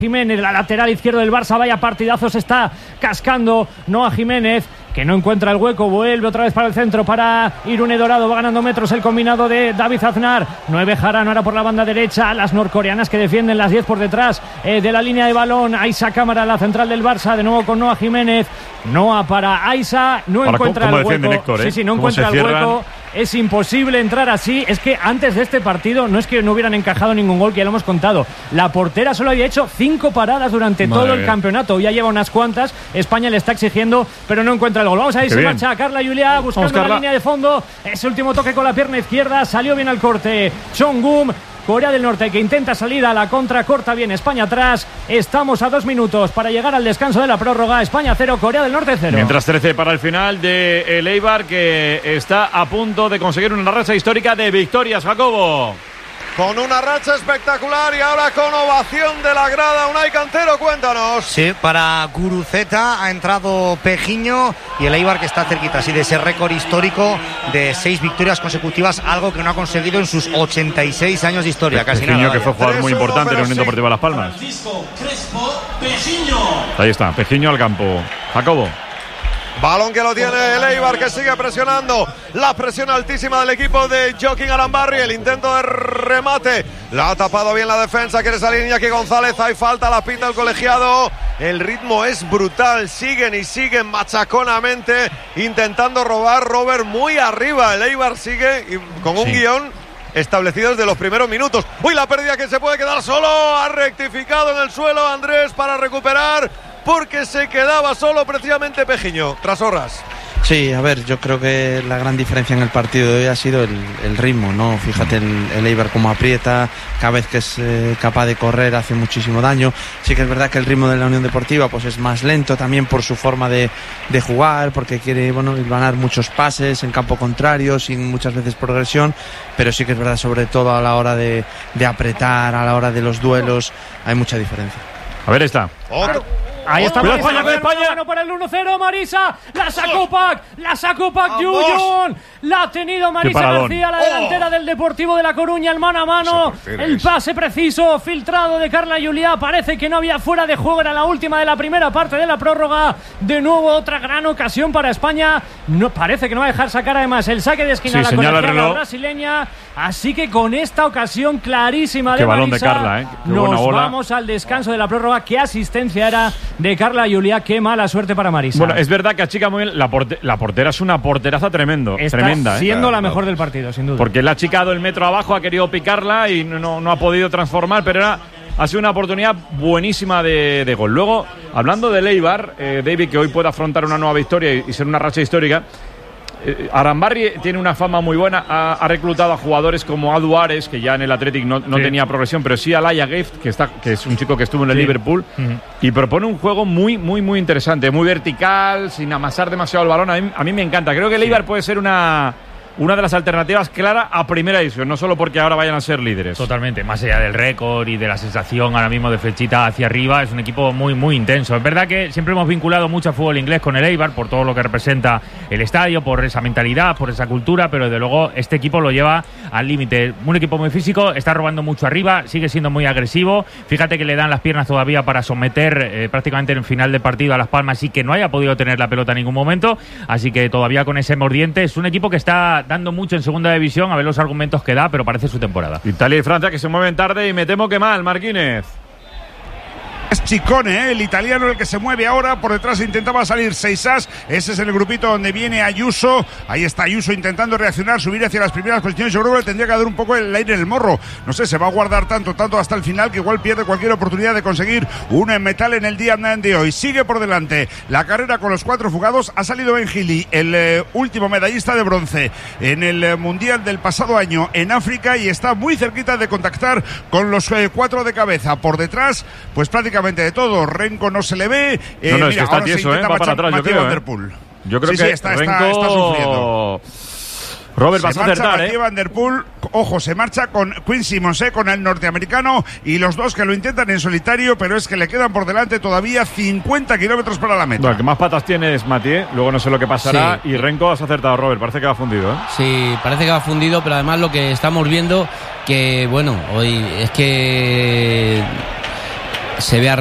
Jiménez, la lateral izquierdo del Barça, vaya partidazo, se está cascando Noah Jiménez, que no encuentra el hueco, vuelve otra vez para el centro, para Irune Dorado, va ganando metros el combinado de David Aznar, 9 Jarano ahora por la banda derecha, las norcoreanas que defienden las 10 por detrás de la línea de balón, Aisa Cámara, la central del Barça, de nuevo con Noah Jiménez, Noah para Aisa, no ahora, encuentra el hueco, Héctor, sí, no encuentra el hueco. Es imposible entrar así. Es que antes de este partido no es que no hubieran encajado ningún gol, que ya lo hemos contado. La portera solo había hecho 5 paradas durante todo el campeonato. Ya lleva unas cuantas. España le está exigiendo, pero no encuentra el gol. Vamos a ver si marcha Carla Juliá buscando la línea de fondo. Ese último toque con la pierna izquierda. Salió bien al corte Chongum. Corea del Norte que intenta salir a la contra, corta bien España atrás. Estamos a 2 minutos para llegar al descanso de la prórroga. España 0, Corea del Norte 0. Mientras 13 para el final de el Eibar, que está a punto de conseguir una racha histórica de victorias, Jacobo. Con una racha espectacular y ahora con ovación de la grada. Unai Cantero, cuéntanos. Sí, para Guruceta ha entrado Pejiño y el Eibar que está cerquita así de ese récord histórico de 6 victorias consecutivas, algo que no ha conseguido en sus 86 años de historia. Casi Pejiño, nada. Que fue jugador muy importante en la Unión Deportiva Las Palmas. Ahí está, Pejiño al campo. Jacobo. Balón que lo tiene el Eibar, que sigue presionando. La presión altísima del equipo de Joaquín Arambarri. El intento de remate. La ha tapado bien la defensa. Quiere salir Iñaki González. Hay falta, la pinta el colegiado. El ritmo es brutal. Siguen y siguen machaconamente intentando robar. Robert muy arriba. El Eibar sigue con un guión establecido desde los primeros minutos. Uy, la pérdida, que se puede quedar solo. Ha rectificado en el suelo Andrés para recuperar, porque se quedaba solo precisamente Pejiño tras horas. Sí, a ver, yo creo que la gran diferencia en el partido de hoy ha sido el ritmo, ¿no? Fíjate el Eibar cómo aprieta, cada vez que es capaz de correr hace muchísimo daño. Sí que es verdad que el ritmo de la Unión Deportiva pues es más lento también por su forma de jugar, porque quiere ganar muchos pases en campo contrario, sin muchas veces progresión, pero sí que es verdad, sobre todo a la hora de apretar, a la hora de los duelos, hay mucha diferencia. A ver, está. Ahí está Marisa, España para el 1-0, Marisa, la sacó Pac Yuyon, la ha tenido Marisa García, la delantera del Deportivo de La Coruña, el mano a mano, el pase preciso, filtrado de Carla Juliá, parece que no había fuera de juego, era la última de la primera parte de la prórroga, de nuevo otra gran ocasión para España, no parece que no va a dejar sacar además el saque de esquina a la colegiada brasileña, así que con esta ocasión clarísima de balón Marisa, de Carla, nos vamos al descanso de la prórroga. Qué asistencia era de Carla Juliá, qué mala suerte para Marisa. Bueno, es verdad que achica muy bien. La portera es una porteraza tremenda. Siendo la mejor del partido, sin duda. Porque le ha achicado el metro abajo, ha querido picarla y no ha podido transformar, pero ha sido una oportunidad buenísima de gol. Luego, hablando del Eibar, David, que hoy puede afrontar una nueva victoria y ser una racha histórica. Arambarri tiene una fama muy buena, ha reclutado a jugadores como Adu Ares, que ya en el Athletic no tenía progresión, pero sí a Laia Gift, que es un chico que estuvo en el Liverpool, y propone un juego muy, muy, muy interesante, muy vertical, sin amasar demasiado el balón. A mí me encanta. Creo que el Eibar puede ser una de las alternativas clara a primera división, no solo porque ahora vayan a ser líderes. Totalmente, más allá del récord y de la sensación ahora mismo de flechita hacia arriba, es un equipo muy, muy intenso. Es verdad que siempre hemos vinculado mucho al fútbol inglés con el Eibar, por todo lo que representa el estadio, por esa mentalidad, por esa cultura, pero desde luego este equipo lo lleva al límite. Un equipo muy físico, está robando mucho arriba, sigue siendo muy agresivo. Fíjate que le dan las piernas todavía para someter prácticamente en el final de partido a Las Palmas y que no haya podido tener la pelota en ningún momento, así que todavía con ese mordiente. Es un equipo que está dando mucho en segunda división, a ver los argumentos que da, pero parece su temporada. Italia y Francia que se mueven tarde y me temo que mal, Marquínez. Es Ciccone, el italiano, el que se mueve ahora. Por detrás intentaba salir Seisas. Ese es el grupito donde viene Ayuso. Ahí está Ayuso intentando reaccionar, subir hacia las primeras posiciones. Yo creo que le tendría que dar un poco el aire en el morro. No sé, se va a guardar tanto hasta el final que igual pierde cualquier oportunidad de conseguir uno en metal en el día de hoy. Sigue por delante la carrera con los 4 fugados. Ha salido Ben Gili, el último medallista de bronce en el Mundial del pasado año en África, y está muy cerquita de contactar con los 4 de cabeza. Por detrás, pues prácticamente de todo. Renko no se le ve. No, es que está tieso, va para atrás, yo creo. Yo creo que está sufriendo. Robert, vas a acertar, Mathieu Van Der Poel, ojo, se marcha con Quinn Simmons, con el norteamericano, y los dos que lo intentan en solitario, pero es que le quedan por delante todavía 50 kilómetros para la meta. Bueno, el que más patas tiene es Mathieu, luego no sé lo que pasará, y Renko has acertado, Robert, parece que va fundido, Sí, parece que va fundido, pero además lo que estamos viendo, que bueno, hoy es que se ve